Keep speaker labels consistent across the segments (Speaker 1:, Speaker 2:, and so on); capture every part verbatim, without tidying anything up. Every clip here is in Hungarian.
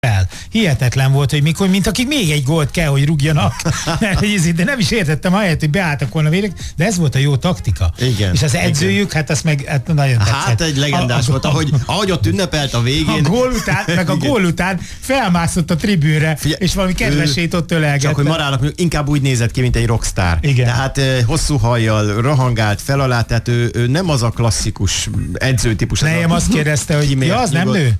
Speaker 1: el. Hihetetlen volt, hogy mikor, mint akik még egy gólt kell, hogy rúgjanak. De nem is értettem ahelyett, hogy beálltak volna végre, de ez volt a jó taktika.
Speaker 2: Igen.
Speaker 1: És az edzőjük, igen. hát azt meg hát nagyon tetszett.
Speaker 2: Hát egy legendás a, volt, ahogy, ahogy ott ünnepelt a végén.
Speaker 1: A gól után, meg a gól után felmászott a tribűnre, Figye, és valami kedvesét ott ölelgette.
Speaker 2: Csak hogy Marának inkább úgy nézett ki, mint egy rockstar.
Speaker 1: Igen.
Speaker 2: Tehát eh, hosszú hajjal, rohangált fel alá, tehát ő, ő nem az a klasszikus edzőtípus.
Speaker 1: Nejem azt kérdezte, hogy ja, az nem nő?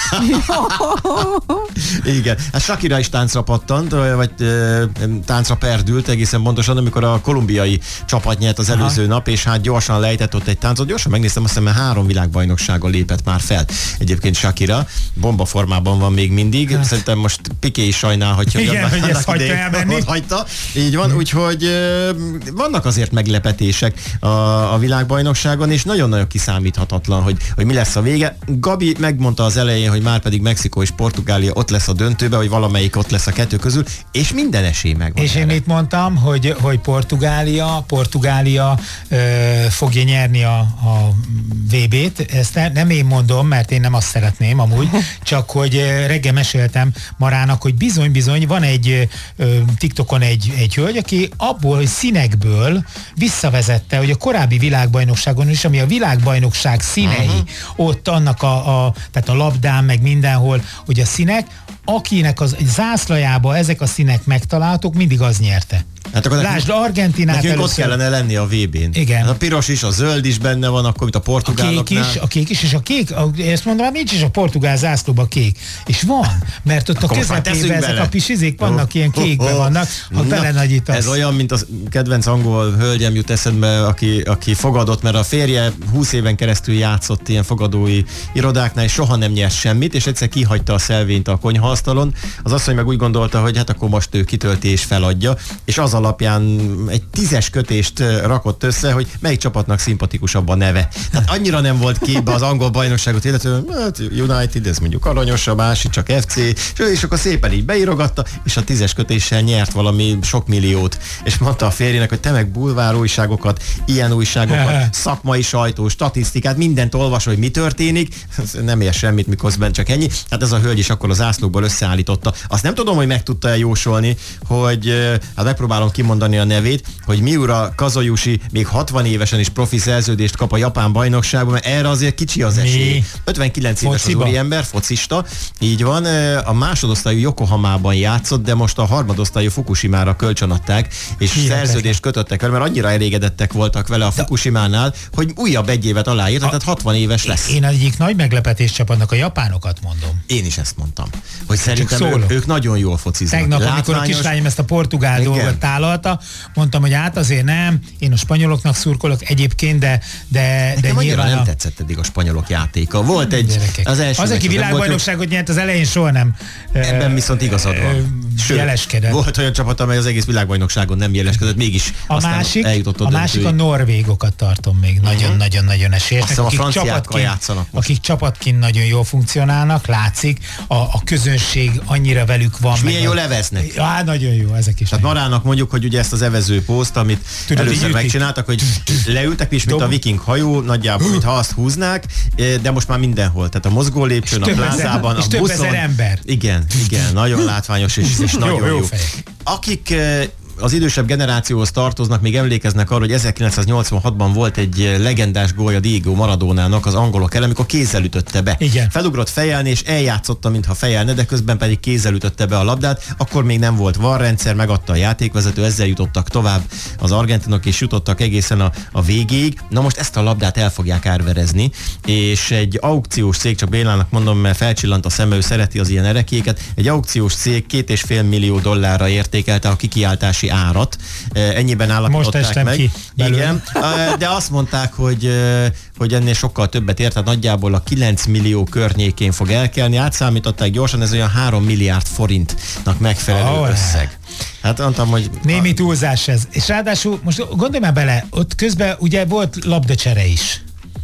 Speaker 2: Igen. Hát Shakira is táncra pattant, vagy e, táncra perdült egészen pontosan, amikor a kolumbiai csapat nyert az előző Aha. nap, és hát gyorsan lejtett ott egy táncot. Gyorsan megnéztem, azt hiszem, három világbajnokságon lépett már fel. Egyébként Shakira bomba formában van még mindig. Hát. Szerintem most Piqué is sajnálhatja.
Speaker 1: Igen, hogy ezt hagyta elmenni.
Speaker 2: Hagyta. Így van, úgyhogy e, vannak azért meglepetések a, a világbajnokságon, és nagyon-nagyon kiszámíthatatlan, hogy, hogy mi lesz a vége. Gabi megmondta az elején, hogy már pedig Mexikó és Portugália ott lesz a döntőbe, hogy valamelyik ott lesz a kettő közül, és minden esély megvan.
Speaker 1: És erre. Én itt mondtam, hogy, hogy Portugália, Portugália ö, fogja nyerni a, a vé bét. Ezt ne, nem én mondom, mert én nem azt szeretném amúgy, csak hogy reggel meséltem Marának, hogy bizony-bizony van egy ö, TikTokon egy, egy hölgy, aki abból, hogy színekből visszavezette, hogy a korábbi világbajnokságon is, ami a világbajnokság színei, uh-huh. ott annak a, a, tehát a labdán, meg mindenhol, hogy a színek, akinek az zászlajába ezek a színek megtalálhatók, mindig az nyerte.
Speaker 2: Hát akkor
Speaker 1: Lásd, Argentinát
Speaker 2: nekünk először... ott kellene lenni a vé bén.
Speaker 1: Igen.
Speaker 2: Hát a piros is, a zöld is benne van, akkor mint a portugáloknál.
Speaker 1: A kék is, a kék is, és a kék, a, ezt mondom, nincs is a portugál zászlóban kék. És van, mert ott akkor a közepében ezek a pisizék vannak, oh, ilyen kékben oh, oh. vannak, ha belenagyítasz.
Speaker 2: Ez olyan, mint a kedvenc angol hölgyem jut eszembe, aki, aki fogadott, mert a férje húsz éven keresztül játszott ilyen fogadói irodáknál, és soha nem nyert semmit, és egyszer kihagyta a szelvényt a konyhaasztalon. Az asszony meg úgy gondolta, hogy hát akkor most ő kitölti és feladja, és az alapján egy tízes kötést rakott össze, hogy melyik csapatnak szimpatikusabb a neve. Tehát annyira nem volt képbe az angol bajnokságot, illetve hát United, ez mondjuk aranyos, a másik csak ef cé, és akkor szépen így beírogatta, és a tízes kötéssel nyert valami sok milliót. És mondta a férjének, hogy te meg bulvár újságokat, ilyen újságokat, szakmai sajtó, statisztikát, mindent olvas, hogy mi történik, nem ér semmit, miközben csak ennyi. Hát ez a hölgy is akkor az zászlókból összeállította. Azt nem tudom, hogy meg tudta-e jósolni, hogy hát megpróbálom kimondani a nevét, hogy Miura Kazuyoshi még hatvan évesen is profi szerződést kap a japán bajnokságban, mert erre azért kicsi az esély. ötvenkilenc éves az úriember, focista, így van. A másodosztályú Yokohamában játszott, de most a harmadosztályú Fukushimára kölcsönadták, és Hihetetlen. szerződést kötöttek vele, mert annyira elégedettek voltak vele a Fukushimánál, hogy újabb egy évet aláírt, tehát hatvan éves lesz.
Speaker 1: Én egyik nagy meglepetés csapatnak a japánokat mondom.
Speaker 2: Én is ezt mondtam. Hogy szerintem ők, ők nagyon jól fociznak.
Speaker 1: Tegnap, Látványos... amikor a kislányom ezt a portugál Igen. dolgot tálalta, mondtam, hogy hát azért nem, én a spanyoloknak szurkolok egyébként, de de, de
Speaker 2: nyilván nem a... tetszett eddig a spanyolok játéka. Volt egy
Speaker 1: Gyerekek. az első Az, aki világbajnokságot nyert, az elején soha nem
Speaker 2: ebben viszont igazad van.
Speaker 1: Sőt, jeleskedett.
Speaker 2: Volt olyan csapat, amely az egész világbajnokságon nem jeleskedett, mégis
Speaker 1: a másik,
Speaker 2: eljutott a
Speaker 1: A másik a norvégokat tartom még nagyon-nagyon-nagyon uh-huh. esélyesnek, akik csapatként, akik csapatként nagyon jól funkcionálnak, látszik, a, a közönség annyira velük van.
Speaker 2: És milyen
Speaker 1: jól
Speaker 2: eveznek.
Speaker 1: Ja, nagyon jó, ezek is.
Speaker 2: Tehát Marának mondjuk, hogy ugye ezt az evező poszt, amit Tudod, először megcsináltak, hogy leültek is, mint a viking hajó, nagyjából, mintha azt húznák, de most már mindenhol. Tehát a mozgó lépcsőn, a plázában, a buszon.
Speaker 1: És több ezer ember.
Speaker 2: Igen, igen, nagyon látványos és, és nagyon jó.
Speaker 1: jó. jó
Speaker 2: Akik az idősebb generációhoz tartoznak, még emlékeznek arra, hogy ezerkilencszáznyolcvanhatban volt egy legendás gólja Diego Maradónának az angolok ellen, amikor kézzel ütötte be.
Speaker 1: Igen.
Speaker 2: Felugrott fejelni, és eljátszotta, mintha fejelne, de közben pedig kézzel ütötte be a labdát. Akkor még nem volt VAR rendszer, megadta a játékvezető, ezzel jutottak tovább az argentinok, és jutottak egészen a, a végéig. Na most ezt a labdát el fogják árverezni, és egy aukciós cég, csak Bélának mondom, mert felcsillant a szeme, ő szereti az ilyen erekéket, egy aukciós cég két és fél millió dollárra értékelte a kikiáltási árat. Ennyiben állapították meg.
Speaker 1: Ki
Speaker 2: Igen, de azt mondták, hogy, hogy ennél sokkal többet ért, tehát nagyjából a kilenc millió környékén fog elkelni. Átszámították gyorsan, ez olyan három milliárd forintnak megfelelő oh, összeg. Hát mondtam, hogy...
Speaker 1: Némi túlzás ez. És ráadásul, most gondolj már bele, ott közben ugye volt labdacsere is.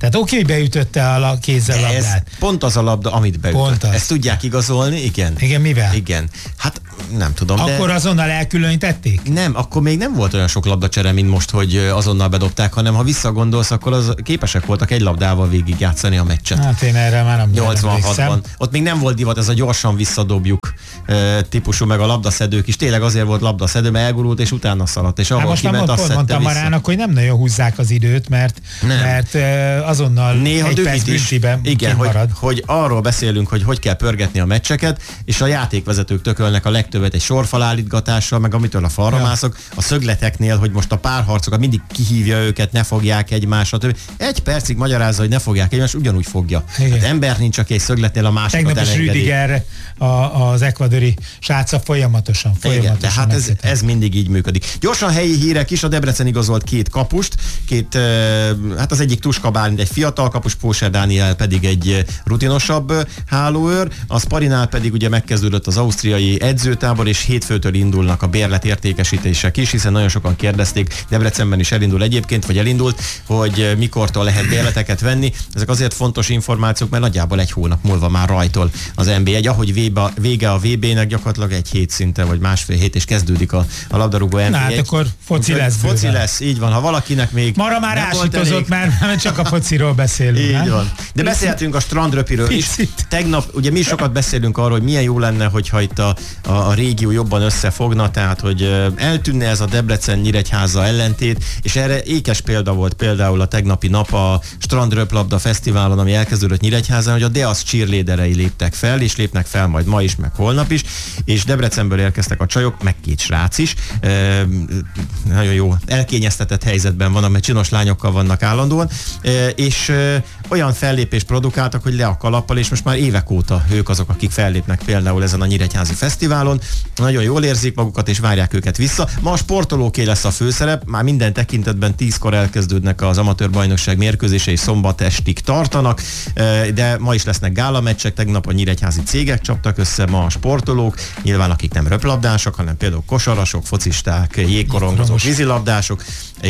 Speaker 1: Tehát oké, hogy beütötte a kézzel
Speaker 2: ez
Speaker 1: labdát.
Speaker 2: Pont az a labda, amit beütött. Ezt tudják igazolni? Igen.
Speaker 1: Igen, mivel?
Speaker 2: Igen. Hát nem tudom.
Speaker 1: Akkor
Speaker 2: de...
Speaker 1: azonnal elkülönítették?
Speaker 2: Nem, akkor még nem volt olyan sok labdacsere, mint most, hogy azonnal bedobták, hanem ha visszagondolsz, akkor az képesek voltak egy labdával végigjátszani a meccset.
Speaker 1: Hát én erre már nem
Speaker 2: nyolcvanhatban. Ott még nem volt divat, ez a gyorsan visszadobjuk e, típusú, meg a labdaszedők is. Tényleg azért volt labdaszedő, mert elgurult, és utána szaladt. És ahol
Speaker 1: most
Speaker 2: kiment, azt szedte vissza.
Speaker 1: Marának, hogy nem nagyon húzzák az időt, mert, mert e, azonnal
Speaker 2: néha
Speaker 1: egy perc büntiben
Speaker 2: igen, hogy, hogy arról beszélünk, hogy hogy kell pörgetni a meccseket, és a játékvezetők tökölnek a legtöbbet egy sorfalállítgatással, meg amitől a falra ja. mászok, a szögleteknél, hogy most a párharcokat mindig kihívja őket, ne fogják egymásra. Egy percig magyarázza, hogy ne fogják egymást, ugyanúgy fogja. Hát ember nincs, aki egy szögletnél a másikat
Speaker 1: tegnap
Speaker 2: elengedi.
Speaker 1: Tegnap is Rüdiger, a, az ekvadori sráca folyamatosan, folyamatosan.
Speaker 2: Igen, de hát ez, ez mindig így működik. Gyorsan helyi hírek is, a Debrecen igazolt két kapust, két, hát az egyik Tuska Bálint egy fiatal kapus, Póser Dániel pedig egy rutinosabb hálóőr, a Sparinál pedig ugye megkezdődött az ausztriai edzőtábor, és hétfőtől indulnak a bérlet értékesítések is, hiszen nagyon sokan kérdezték, Debrecenben is elindul egyébként, vagy elindult, hogy mikortól lehet bérleteket venni. Ezek azért fontos információk, mert nagyjából egy hónap múlva már rajtol az en bé egy, ahogy vébe, vége a vé bének, gyakorlatilag egy hét szinte, vagy másfél hét, és kezdődik a, a labdarúgó en bé egy.
Speaker 1: Na hát akkor foci lesz.
Speaker 2: Foci lesz, így van. Ha valakinek még
Speaker 1: Mara már ásítozott, mert csak a fociról beszélünk.
Speaker 2: Így
Speaker 1: nem?
Speaker 2: van. De beszélhetünk a strandröpiről is. Tegnap, ugye mi sokat beszélünk arról, hogy milyen jó lenne, hogyha itt a, a, a régió jobban összefogna, tehát hogy eltűnne ez a Debrecen-Nyíregyháza ellentét, és erre ékes példa volt például a tegnapi nap a strandröplabda fesztiválon, ami elkezdődött Nyíregyházán, hogy a Deasz cheerleaderei léptek fel, és lépnek fel majd ma is, meg holnap is, és Debrecenből érkeztek a csajok, meg két srác is. E, nagyon jó, elkényeztetett helyzetben van, mert csinos lányokkal vannak állandóan, e, és e, olyan fellépést produkáltak, hogy le a kalappal, és most már évek óta ők azok, akik fellépnek például ezen a Nyíregyházi fesztiválon. Nagyon jól érzik magukat, és várják őket vissza. Ma a sportolóké lesz a főszerep, már minden tekintetben tízkor elkezdődnek az amatőrbajnokság mérkőzései, szombat estig tartanak, de ma is lesznek gálameccsek, tegnap a nyíregyházi cégek csaptak össze, ma a sportolók, nyilván akik nem röplabdások, hanem például kosarasok, focisták, jégkorongozók, vízilabdások,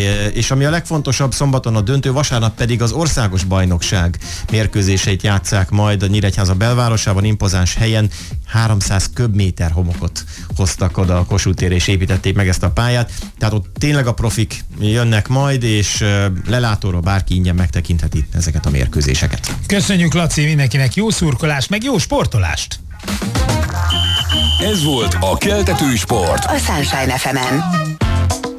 Speaker 2: és ami a legfontosabb, szombaton a döntő, vasárnap pedig az országos bajnokság mérkőzéseit játsszák majd a Nyíregyháza belvárosában, impozáns helyen. háromszáz köbméter homokot hoztak oda a Kossuth térre, és építették meg ezt a pályát. Tehát ott tényleg a profik jönnek majd, és lelátóról bárki ingyen megtekintheti ezeket a mérkőzéseket.
Speaker 1: Köszönjük, Laci, mindenkinek jó szurkolást, meg jó sportolást!
Speaker 3: Ez volt a Keltető Sport.
Speaker 4: A Sunshine ef emen.